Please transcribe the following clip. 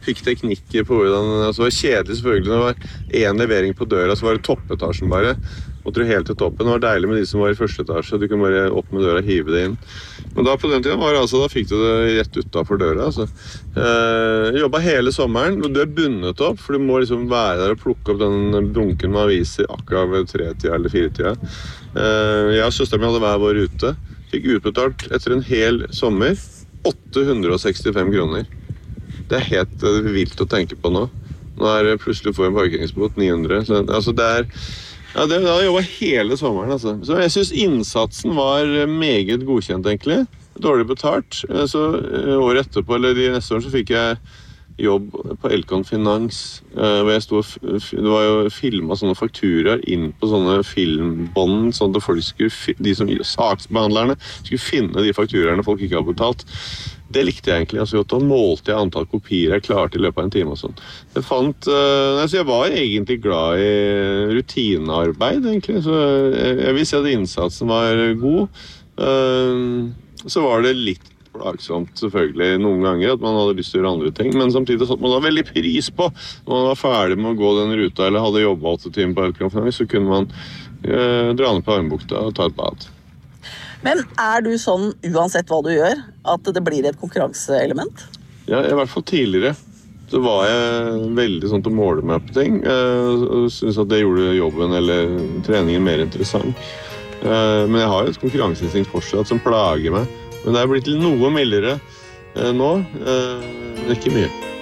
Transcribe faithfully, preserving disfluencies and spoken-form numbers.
fikk teknikker på hvordan, altså det var kjedelig selvfølgelig, det var en levering på døra, så var det toppetasjen bare, måtte du helt til toppen, det var deilig med de som var i første etasje, du kunne bare opp med døra og hive det inn. Men da på den tiden var det altså, da fikk du det rett utenfor døra, altså. Eh, jeg jobbet hele sommeren, og du er bundet opp, for du må liksom være der og plukke opp den bunken med aviser akkurat ved tre-tida eller fire-tida. Eh, jeg og søsteren min hadde hver vår ute, fikk utbetalt etter en hel sommer åtte hundre og sekstifem kroner. Det er helt uh, vilt å tenke på nå. Nå er det plutselig å få en parkeringsbot ni hundre. Så, altså det er, ja, det, det har jeg jobbet hele sommeren. Altså. Så jeg synes innsatsen var meget godkjent egentlig. Dårlig betalt. Så uh, året etterpå, eller de neste år, så fikk jeg jobb på Elkon Finans. Uh, hvor jeg stod, det var jo filmet sånne fakturaer inn på sånne filmbånd, sånn at folk skulle, de som saksbehandlerne skulle finne de fakturaerne folk ikke har betalt. Det likte jeg egentlig, altså, da målte jeg antall kopier jeg klarte i løpet av en time og sånn. Jeg fant, uh, altså, jeg var egentlig glad i rutinearbeid, egentlig, så jeg, jeg vil si at innsatsen var god. Uh, så var det litt plagsomt, selvfølgelig, noen ganger, at man hadde lyst til å gjøre andre ting, men samtidig satt man da veldig pris på. Når man var ferdig med å gå den ruta, eller hadde jobbet åtte timer på Elkon Finans, så kunne man uh, dra ned på armbukta og ta et bad. Men er du sånn, uansett hva du gjør, at det blir et konkurranseelement? Ja, i hvert fall tidligere. Så var jeg veldig sånn til å måle meg på ting, og synes at det gjorde jobben eller treningen mer interessant. Men jeg har jo et konkurranseinstinkt fortsatt som plager meg. Men det er blitt noe mildere nå, men ikke mye.